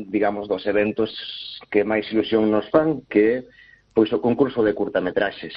digamos, dos eventos que máis ilusión nos fan, que é pois o concurso de curtametraxes.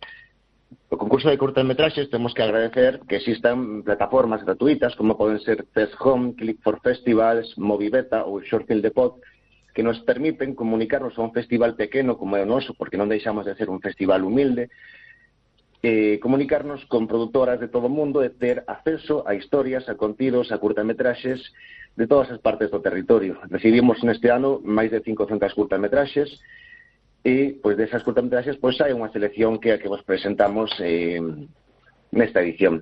O concurso de curtametraxes temos que agradecer que existan plataformas gratuitas como poden ser Fest Home, Click for Festivals, Movibeta ou Shortfield de Pod, que nos permiten comunicarnos a un festival pequeno como é o noso, porque non deixamos de ser un festival humilde, comunicarnos con produtoras de todo o mundo e ter acceso a historias, a contidos, a curtametraxes de todas as partes do territorio. Recibimos neste ano máis de 500 curtametraxes e, pois, desas curtametraxes, pois, hai unha selección que vos presentamos nesta edición.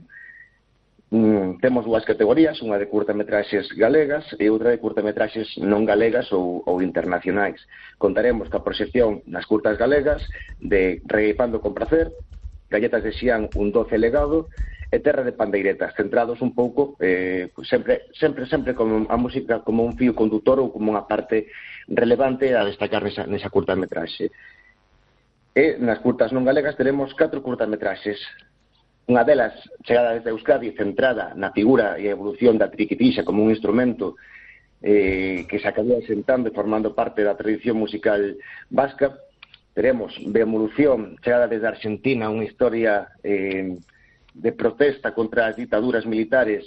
Temos dúas categorías, unha de curtametraxes galegas e outra de curtametraxes non galegas ou internacionais. Contaremos coa proxección nas curtas galegas de Regueifando con Prazer, Galletas de Xián, un doce legado, e Terra de Pandeiretas, centrados un pouco sempre como a música como un fío condutor ou como unha parte relevante a destacar nesa curtametraxe. E nas curtas non galegas teremos 4 curtametraxes. Unha delas, chegada desde Euskadi, centrada na figura e a evolución da triquitixa como un instrumento que se acabou sentando e formando parte da tradición musical vasca. Teremos Beevolución, chegada desde Argentina, unha historia de protesta contra as ditaduras militares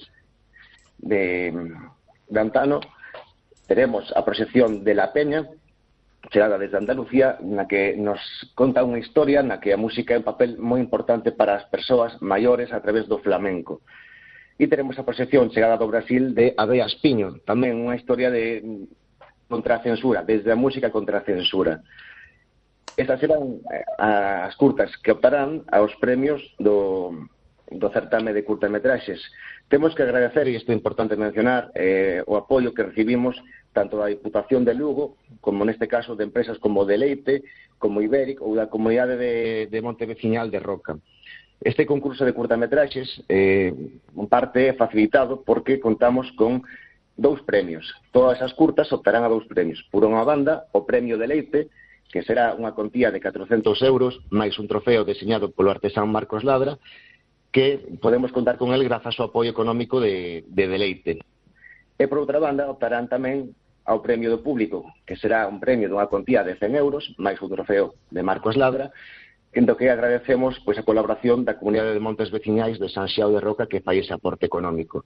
de antano. Teremos a proxección de La Peña, chegada desde Andalucía, na que nos conta unha historia na que a música é un papel moi importante para as persoas maiores a través do flamenco. E teremos a proxección chegada do Brasil de Abea Espiño, tamén unha historia contra a censura, desde a música contra a censura. Estas serán as curtas que optarán aos premios do certame de curtametraxes. Temos que agradecer, e isto é importante mencionar, o apoio que recibimos tanto da Diputación de Lugo, como neste caso de empresas como Deleite, como Ibéric ou da Comunidade de Monteveciñal de Roca. Este concurso de curtametraxes, en parte, é facilitado porque contamos con 2 premios. Todas as curtas optarán a 2 premios. Por unha banda, o premio Deleite, que será unha contía de 400 euros, máis un trofeo deseñado polo artesán Marcos Ladra, que podemos contar con el grazas ao apoio económico de Deleite. E, por outra banda, optarán tamén ao premio do público, que será un premio dunha contía de 100 euros, máis un trofeo de Marcos Ladra, en do que agradecemos pois a colaboración da Comunidade de Montes Veciñais de San Xiao de Roca, que fai ese aporte económico.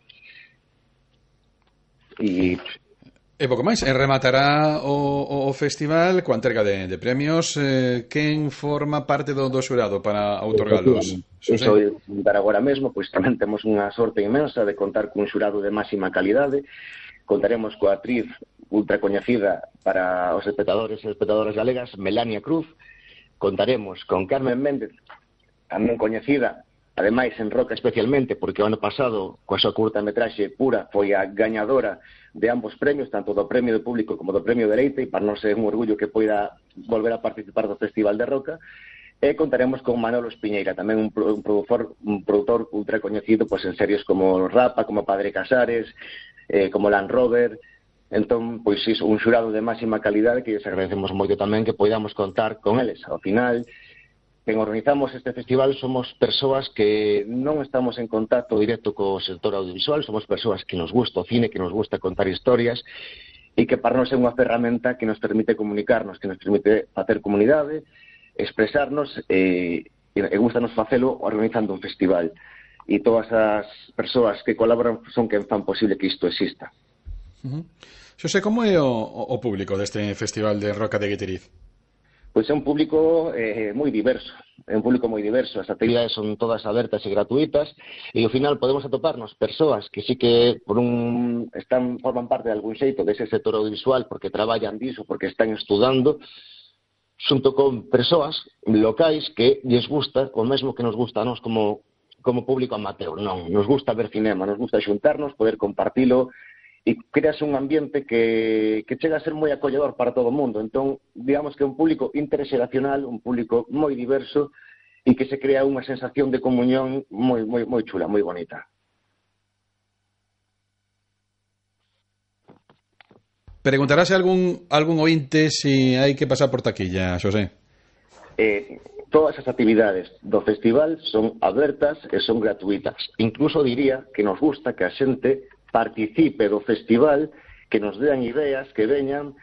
E pouco máis, rematará o festival coa entrega de premios. Quen forma parte do xurado para outorgalos? Iso de contar agora mesmo, pois tamén temos unha sorte inmensa de contar cun xurado de máxima calidade. Contaremos coa actriz ultra coñecida para os espectadores e espectadoras galegas, Melania Cruz. Contaremos con Carmen Méndez, tamén coñecida, ademais en Roca especialmente, porque o ano pasado, coa súa curtametraxe Pura, foi a gañadora de ambos premios, tanto do premio do público como do premio de Leite, e para nós é un orgullo que poida volver a participar do Festival de Roca. E contaremos con Manolo Espiñeira, tamén un produtor ultra coñecido pois, en series como Rapa, como Padre Casares, como Land Rover. Entón, pois iso, un xurado de máxima calidade que les agradecemos moito tamén que poidamos contar con eles. Ao final, quen organizamos este festival somos persoas que non estamos en contacto directo co sector audiovisual, somos persoas que nos gusta o cine, que nos gusta contar historias e que para nós é unha ferramenta que nos permite comunicarnos, que nos permite facer comunidade, expresarnos e gustanos facelo organizando un festival. E todas as persoas que colaboran son quen fan posible que isto exista. Xosé, como é o público deste festival de Roca de Guitiriz? Pois é un público moi diverso, as actividades son todas abertas e gratuitas e ao final podemos atoparnos persoas que sí que forman parte de algún xeito dese sector audiovisual porque traballan diso, porque están estudando, xunto con persoas locais que lles gusta, o mesmo que nos gusta a nós como público amateur, non, nos gusta ver cinema, nos gusta xuntarnos, poder compartilo, e creas un ambiente que chega a ser moi acolledor para todo o mundo. Entón, digamos que é un público interxeracional, un público moi diverso e que se crea unha sensación de comunión moi chula, moi bonita. Preguntarase algún ointe se hai que pasar por taquilla, Xosé? Todas as actividades do festival son abertas e son gratuitas. Incluso diría que nos gusta que a xente participe do festival, que nos dean ideas, que veñan,